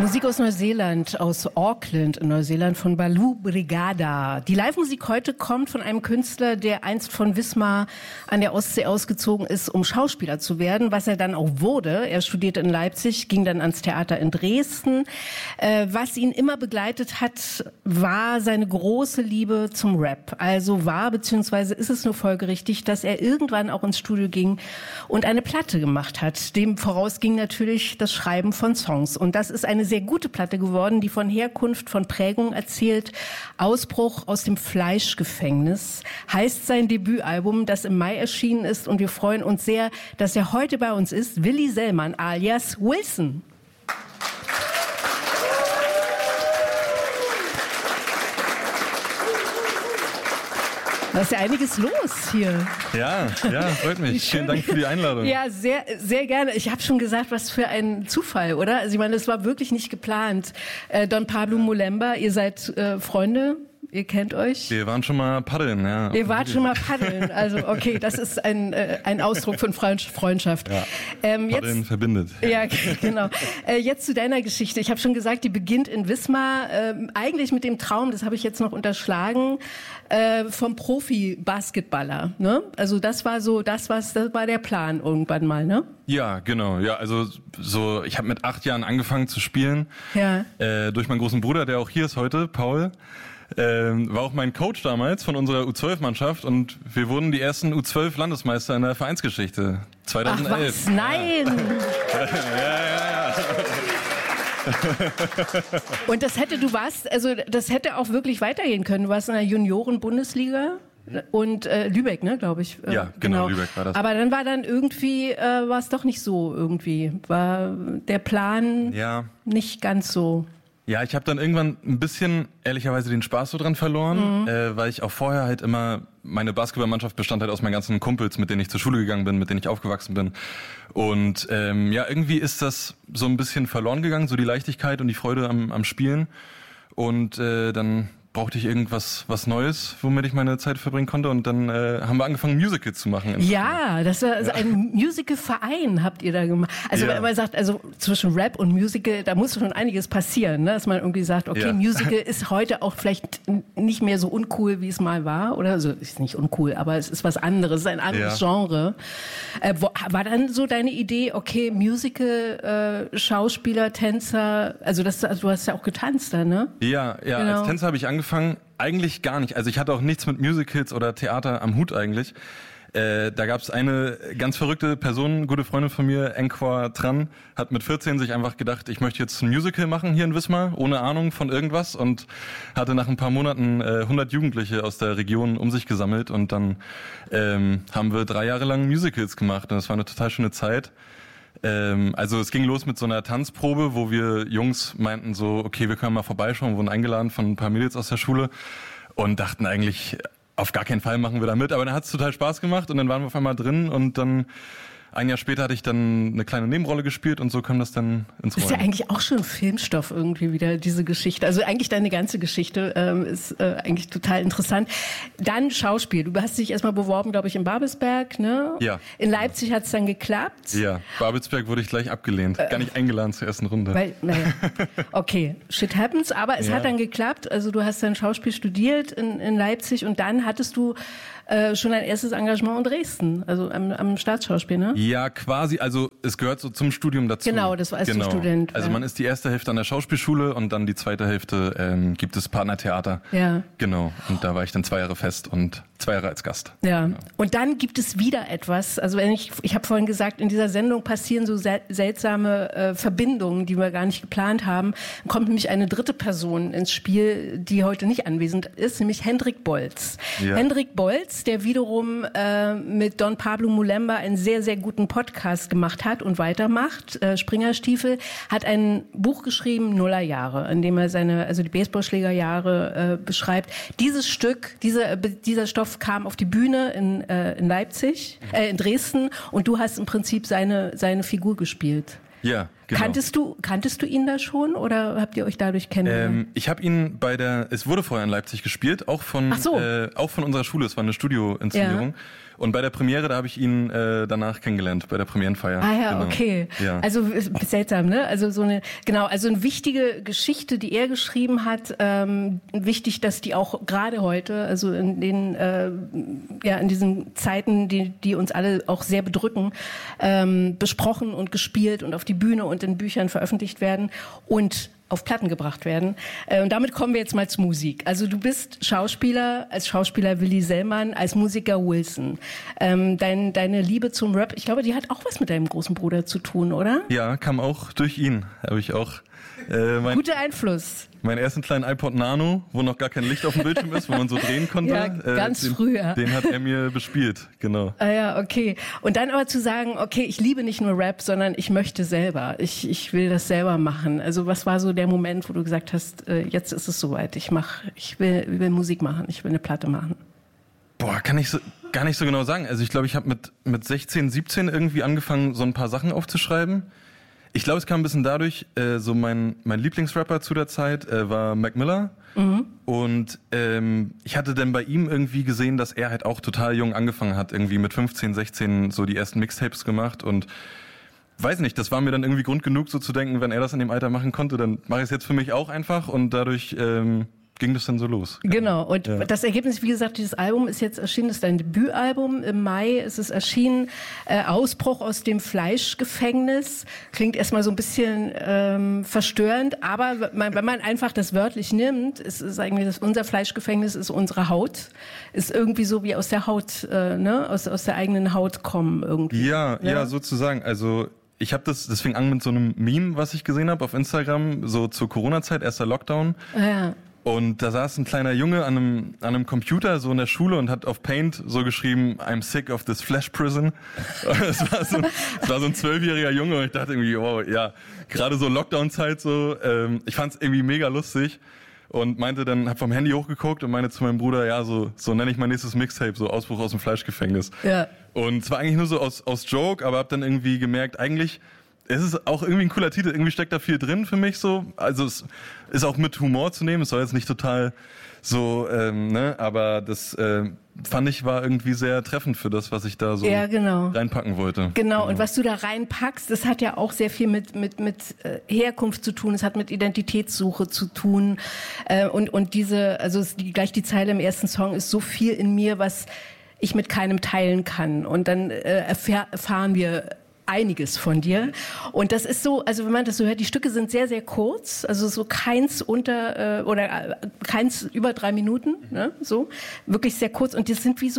Musik aus Neuseeland, aus Auckland in Neuseeland von Baloo Brigada. Die Live-Musik heute kommt von einem Künstler, der einst von Wismar an der Ostsee ausgezogen ist, um Schauspieler zu werden, was er dann auch wurde. Er studierte in Leipzig, ging dann ans Theater in Dresden. Was ihn immer begleitet hat, war seine große Liebe zum Rap. Also war, beziehungsweise ist es nur folgerichtig, dass er irgendwann auch ins Studio ging und eine Platte gemacht hat. Dem voraus ging natürlich das Schreiben von Songs. Und das ist eine sehr gute Platte geworden, die von Herkunft, von Prägung erzählt. Ausbruch aus dem Fleischgefängnis heißt sein Debütalbum, das im Mai erschienen ist. Und wir freuen uns sehr, dass er heute bei uns ist. Willi Sellmann alias Wilson. Da ist ja einiges los hier. Ja, freut mich. Vielen Dank für die Einladung. Ja, sehr, sehr gerne. Ich habe schon gesagt, was für ein Zufall, oder? Also ich meine, das war wirklich nicht geplant. Don Pablo Mulemba, ihr seid Freunde? Ihr kennt euch? Wir waren schon mal paddeln, ja. Ihr wart schon mal paddeln, also okay, das ist ein Ausdruck von Freundschaft. Ja, paddeln jetzt, verbindet. Ja, genau. Jetzt zu deiner Geschichte. Ich habe schon gesagt, die beginnt in Wismar, eigentlich mit dem Traum, das habe ich jetzt noch unterschlagen, vom Profi-Basketballer. Ne? Also das war der Plan irgendwann mal, ne? Ja, genau. Ja, also so, ich habe mit 8 Jahren angefangen zu spielen. Ja. Durch meinen großen Bruder, der auch hier ist heute, Paul. War auch mein Coach damals von unserer U12-Mannschaft und wir wurden die ersten U12-Landesmeister in der Vereinsgeschichte 2011. Ach was, nein! Ja. Und das hätte auch wirklich weitergehen können. Du warst in der Junioren-Bundesliga und Lübeck, ne, glaube ich. Ja, genau, Lübeck war das. Aber dann war war es doch nicht so irgendwie. War der Plan nicht ganz so. Ja, ich habe dann irgendwann ein bisschen, ehrlicherweise, den Spaß so dran verloren, weil ich auch vorher halt immer, meine Basketballmannschaft bestand halt aus meinen ganzen Kumpels, mit denen ich zur Schule gegangen bin, mit denen ich aufgewachsen bin. Und irgendwie ist das so ein bisschen verloren gegangen, so die Leichtigkeit und die Freude am Spielen. Und dann brauchte ich irgendwas Neues, womit ich meine Zeit verbringen konnte. Und dann haben wir angefangen, Musicals zu machen. Ja, das war also ein Musical-Verein habt ihr da gemacht. Also wenn man sagt, also zwischen Rap und Musical, da muss schon einiges passieren, ne? Dass man irgendwie sagt, okay, Musical ist heute auch vielleicht nicht mehr so uncool, wie es mal war. Oder also ist nicht uncool, aber es ist was anderes, es ist ein anderes Genre. War dann so deine Idee, okay, Musical, Schauspieler, Tänzer, also du hast ja auch getanzt da, ne? Ja, genau. Als Tänzer habe ich angefangen, eigentlich gar nicht. Also ich hatte auch nichts mit Musicals oder Theater am Hut eigentlich. Da gab es eine ganz verrückte Person, gute Freundin von mir, Enkwa Tran, hat mit 14 sich einfach gedacht, ich möchte jetzt ein Musical machen hier in Wismar, ohne Ahnung von irgendwas, und hatte nach ein paar Monaten 100 Jugendliche aus der Region um sich gesammelt und dann haben wir 3 Jahre lang Musicals gemacht und das war eine total schöne Zeit. Also es ging los mit so einer Tanzprobe, wo wir Jungs meinten so, okay, wir können mal vorbeischauen, wurden eingeladen von ein paar Mädels aus der Schule und dachten eigentlich, auf gar keinen Fall machen wir da mit, aber dann hat es total Spaß gemacht und dann waren wir auf einmal drin und dann ein Jahr später hatte ich dann eine kleine Nebenrolle gespielt und so kam das dann ins Rollen. Ist ja eigentlich auch schon Filmstoff irgendwie wieder, diese Geschichte. Also eigentlich deine ganze Geschichte ist eigentlich total interessant. Dann Schauspiel. Du hast dich erstmal beworben, glaube ich, in Babelsberg, ne? Ja. In Leipzig hat es dann geklappt. Ja, Babelsberg wurde ich gleich abgelehnt. Gar nicht eingeladen zur ersten Runde. Okay, shit happens, aber es hat dann geklappt. Also du hast dann Schauspiel studiert in Leipzig und dann hattest du schon ein erstes Engagement in Dresden, also am Staatsschauspiel, ne? Ja, quasi. Also es gehört so zum Studium dazu. Genau, das war als du Student. Also man ist die erste Hälfte an der Schauspielschule und dann die zweite Hälfte gibt es Partnertheater. Ja. Genau. Und da war ich dann 2 Jahre fest und 2 Jahre als Gast. Ja. Genau. Und dann gibt es wieder etwas. Also ich habe vorhin gesagt, in dieser Sendung passieren so seltsame Verbindungen, die wir gar nicht geplant haben. Dann kommt nämlich eine dritte Person ins Spiel, die heute nicht anwesend ist, nämlich Hendrik Bolz. Ja. Hendrik Bolz, der wiederum mit Don Pablo Mulemba einen sehr, sehr guten Podcast gemacht hat und weitermacht. Springerstiefel hat ein Buch geschrieben, Nullerjahre, in dem er die Baseballschlägerjahre beschreibt. Dieses Stück, dieser Stoff kam auf die Bühne in Leipzig, in Dresden, und du hast im Prinzip seine Figur gespielt. Ja, Genau. Kanntest du ihn da schon oder habt ihr euch dadurch kennengelernt? Ich habe ihn es wurde vorher in Leipzig gespielt, auch von unserer Schule, es war eine Studioinszenierung. Ja. Und bei der Premiere, da habe ich ihn danach kennengelernt, bei der Premierenfeier. Ah ja, genau. Okay. Ja. Also seltsam, ne? Also eine wichtige Geschichte, die er geschrieben hat, wichtig, dass die auch gerade heute, also in diesen Zeiten, die uns alle auch sehr bedrücken, besprochen und gespielt und auf die Bühne und in Büchern veröffentlicht werden und auf Platten gebracht werden. Und damit kommen wir jetzt mal zur Musik. Also du bist Schauspieler, als Schauspieler Willi Sellmann, als Musiker Wilson. Deine Liebe zum Rap, ich glaube, die hat auch was mit deinem großen Bruder zu tun, oder? Ja, kam auch durch ihn. Habe ich auch guter Einfluss. Meinen ersten kleinen iPod Nano, wo noch gar kein Licht auf dem Bildschirm ist, wo man so drehen konnte. Ja, ganz früher. Den hat er mir bespielt, genau. Ah ja, okay. Und dann aber zu sagen, okay, ich liebe nicht nur Rap, sondern ich möchte selber. Ich will das selber machen. Also was war so der Moment, wo du gesagt hast, jetzt ist es soweit, ich will Musik machen, ich will eine Platte machen? Boah, kann ich gar nicht so genau sagen. Also ich glaube, ich habe mit 16, 17 irgendwie angefangen, so ein paar Sachen aufzuschreiben. Ich glaube, es kam ein bisschen dadurch, so mein Lieblingsrapper zu der Zeit war Mac Miller. Mhm. Und ich hatte dann bei ihm irgendwie gesehen, dass er halt auch total jung angefangen hat, irgendwie mit 15, 16 so die ersten Mixtapes gemacht und weiß nicht, das war mir dann irgendwie Grund genug, so zu denken, wenn er das in dem Alter machen konnte, dann mache ich es jetzt für mich auch einfach und dadurch ging das dann so los. Genau, und das Ergebnis, wie gesagt, dieses Album ist jetzt erschienen, das ist dein Debütalbum. Im Mai ist es erschienen, Ausbruch aus dem Fleischgefängnis. Klingt erstmal so ein bisschen verstörend, aber wenn man einfach das wörtlich nimmt, ist eigentlich unser Fleischgefängnis ist unsere Haut. Ist irgendwie so wie aus der Haut, aus der eigenen Haut kommen irgendwie. Ja, sozusagen. Also ich habe das fing an mit so einem Meme, was ich gesehen habe auf Instagram, so zur Corona-Zeit, erster Lockdown. Ja. Und da saß ein kleiner Junge an einem Computer so in der Schule und hat auf Paint so geschrieben, I'm sick of this flesh prison. Es war so ein 12-jähriger Junge und ich dachte irgendwie, wow, ja, gerade so Lockdown-Zeit so. Ich fand's irgendwie mega lustig und hab vom Handy hochgeguckt und meinte zu meinem Bruder, ja, so nenne ich mein nächstes Mixtape, so Ausbruch aus dem Fleischgefängnis. Ja. Und es war eigentlich nur so aus Joke, aber hab dann irgendwie gemerkt, eigentlich es ist auch irgendwie ein cooler Titel, irgendwie steckt da viel drin für mich so. Also es ist auch mit Humor zu nehmen, es soll jetzt nicht total so, aber das fand ich war irgendwie sehr treffend für das, was ich da so reinpacken wollte. Genau, und was du da reinpackst, das hat ja auch sehr viel mit Herkunft zu tun, es hat mit Identitätssuche zu tun und gleich die Zeile im ersten Song ist so viel in mir, was ich mit keinem teilen kann und dann erfahren wir einiges von dir. Und das ist so, also wenn man das so hört, die Stücke sind sehr, sehr kurz, also so keins über 3 Minuten, ne? So, wirklich sehr kurz. Und die sind wie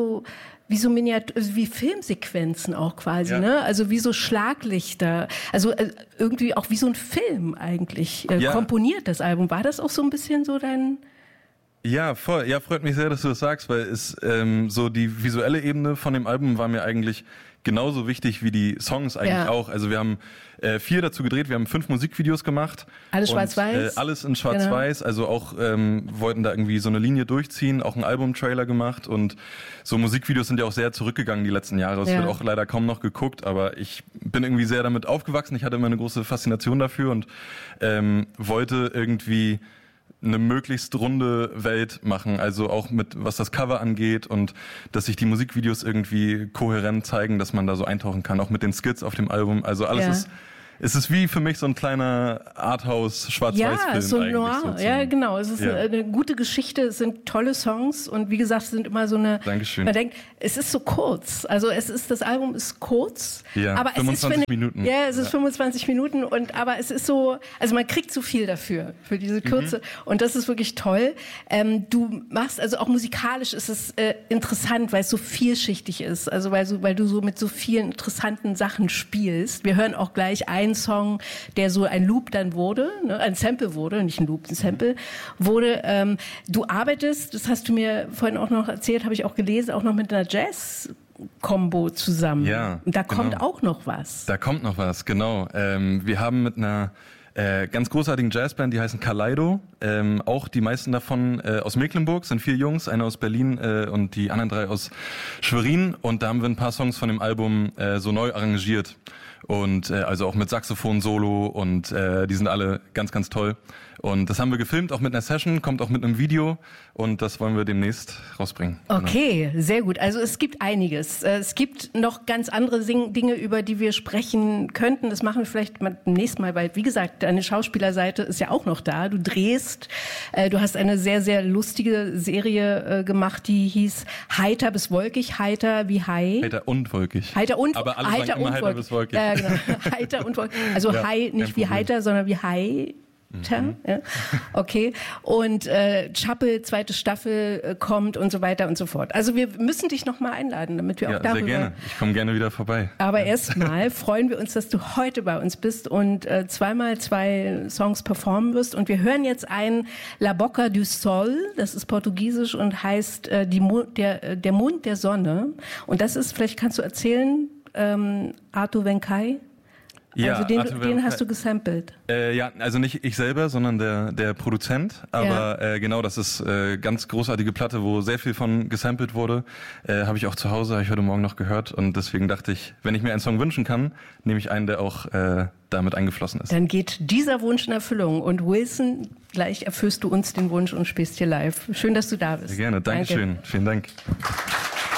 Filmsequenzen auch quasi, ne? Also wie so Schlaglichter. Also irgendwie auch wie so ein Film eigentlich komponiert, das Album. War das auch so ein bisschen so dein... Ja, voll. Ja, freut mich sehr, dass du das sagst, weil es so die visuelle Ebene von dem Album war mir eigentlich genauso wichtig wie die Songs eigentlich auch. Also wir haben 4 dazu gedreht, wir haben 5 Musikvideos gemacht. Alles schwarz-weiß? Alles in schwarz-weiß, also auch wollten da irgendwie so eine Linie durchziehen, auch einen Albumtrailer gemacht und so Musikvideos sind ja auch sehr zurückgegangen die letzten Jahre. Es wird auch leider kaum noch geguckt, aber ich bin irgendwie sehr damit aufgewachsen. Ich hatte immer eine große Faszination dafür und wollte irgendwie eine möglichst runde Welt machen, also auch mit was das Cover angeht und dass sich die Musikvideos irgendwie kohärent zeigen, dass man da so eintauchen kann, auch mit den Skits auf dem Album. Also alles es ist wie für mich so ein kleiner Arthouse-Schwarz-Weiß-Film. Ja, so noir. Sozusagen. Ja, genau. Es ist eine gute Geschichte, es sind tolle Songs und wie gesagt, es sind immer so eine... Dankeschön. Man denkt, es ist so kurz. Also das Album ist kurz. Ja, aber 25 Minuten. Ja, es ist 25 Minuten aber es ist so, also man kriegt so viel dafür, für diese Kürze. Und das ist wirklich toll. Du machst, also auch musikalisch ist es interessant, weil es so vielschichtig ist. Also weil du so mit so vielen interessanten Sachen spielst. Wir hören auch gleich einen Song, der so ein Loop dann wurde, ne, ein Sample wurde, nicht ein Loop, ein Sample wurde. Du arbeitest, das hast du mir vorhin auch noch erzählt, habe ich auch gelesen, auch noch mit einer Jazz-Kombo zusammen. Ja, und da kommt auch noch was. Da kommt noch was, genau. Wir haben mit einer ganz großartigen Jazzband, die heißen Kaleido. Auch die meisten davon aus Mecklenburg, sind 4 Jungs, einer aus Berlin und die anderen 3 aus Schwerin. Und da haben wir ein paar Songs von dem Album so neu arrangiert. und also auch mit Saxophon-Solo und die sind alle ganz, ganz toll. Und das haben wir gefilmt, auch mit einer Session, kommt auch mit einem Video und das wollen wir demnächst rausbringen. Okay, genau. Sehr gut. Also es gibt einiges. Es gibt noch ganz andere Dinge, über die wir sprechen könnten. Das machen wir vielleicht mal beim nächsten Mal, weil wie gesagt, deine Schauspielerseite ist ja auch noch da. Du drehst, du hast eine sehr, sehr lustige Serie gemacht, die hieß Heiter bis wolkig, heiter wie Hai. Heiter und wolkig. Heiter und aber alle sagen immer heiter bis wolkig. Genau. Heiter und wolkig. Also ja, Hai nicht wie heiter, sondern wie Hai. Ja. Okay. Und Chappell, zweite Staffel kommt und so weiter und so fort. Also wir müssen dich noch mal einladen, damit wir auch darüber... Sehr gerne. Ich komme gerne wieder vorbei. Aber erstmal freuen wir uns, dass du heute bei uns bist und zweimal 2 Songs performen wirst. Und wir hören jetzt ein La Boca do Sol, das ist portugiesisch und heißt der Mond der Sonne. Und das ist, vielleicht kannst du erzählen, Arthur Venkai. Ja, also den hast du gesampelt. Ja, also nicht ich selber, sondern der Produzent. Aber genau, das ist ganz großartige Platte, wo sehr viel von gesampelt wurde. Habe ich auch zu Hause, habe ich heute Morgen noch gehört. Und deswegen dachte ich, wenn ich mir einen Song wünschen kann, nehme ich einen, der auch damit eingeflossen ist. Dann geht dieser Wunsch in Erfüllung. Und Wilson, gleich erfüllst du uns den Wunsch und spielst hier live. Schön, dass du da bist. Sehr gerne, Dankeschön. Danke. Vielen Dank.